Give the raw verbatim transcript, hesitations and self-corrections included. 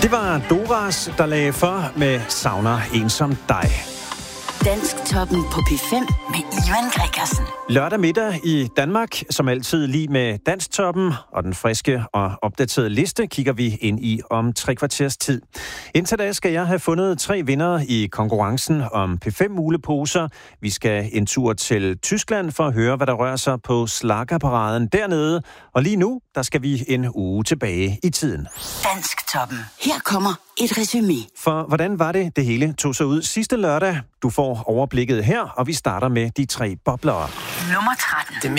Det var Doras, der lagde for med Savner en som dig. Dansktoppen på P fem med Ivan Gregersen. Lørdag middag i Danmark, som altid lige med Dansktoppen, og den friske og opdaterede liste kigger vi ind i om tre kvarters tid. Indtil da skal jeg have fundet tre vindere i konkurrencen om P fem muleposer. Vi skal en tur til Tyskland for at høre, hvad der rører sig på slaggerparaden dernede. Og lige nu, der skal vi en uge tilbage i tiden. Dansktoppen. Her kommer et resumé. For hvordan var det, det hele tog sig ud sidste lørdag? Du får overblikket her, og vi starter med de tre boblere. Nummer tretten.